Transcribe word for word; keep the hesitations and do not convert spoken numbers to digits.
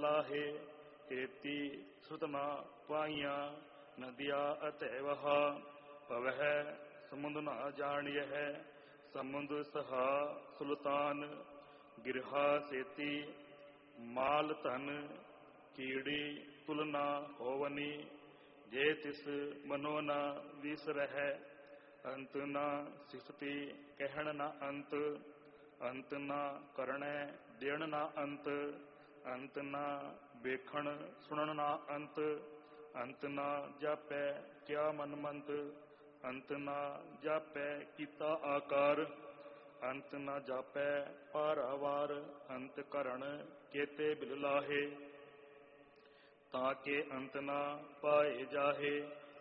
ਲਾਹੇ। ਏਤੀ ਸੁਤ ਨਾ ਪਾਈਆਂ ਨਦੀਆ ਅਤੈ ਵਹਾ। ਪਵਹਿ ਸਮੁੰਦ ਨਾ ਜਾਣੀਐ ਸਮੁੰਦ ਸਹਾ ਸੁਲਤਾਨ। ਗਿਰਹਾ ਸੇਤੀ ਮਾਲ ਧਨ ਕੀੜੀ ਤੁਲਨਾ ਹੋਵਨੀ। ਜੇ ਤਿਸ ਮਨੋ ਨਾ ਵਿਸਰਹਿ ਅੰਤ ਨਾ ਸਿਫਤੀ ਕਹਿਣ ਨਾ ਅੰਤ। ਅੰਤ ਨਾ ਕਰਣੈ ਦੇਣ ਨਾ ਅੰਤ। ਅੰਤ ਨਾ ਵੇਖਣ ਸੁਣਨ ਨਾ ਅੰਤ। ਅੰਤ ਨਾ ਜਾਪੈ ਕਿਆ ਮਨ ਮੰਤ। ਅੰਤ ਨਾ ਜਾਪੈ ਕੀਤਾ ਆਕਾਰ। ਅੰਤ ਨਾ ਜਾਪੈ ਪਾਰਾਵਾਰ। ਅੰਤ ਕਰਣ ਕੇਤੇ ਬਿਲ ਲਾਹੇ ਤਾਂ ਕੇ ਅੰਤ ਨਾ ਪਾਏ ਜਾਹੇ।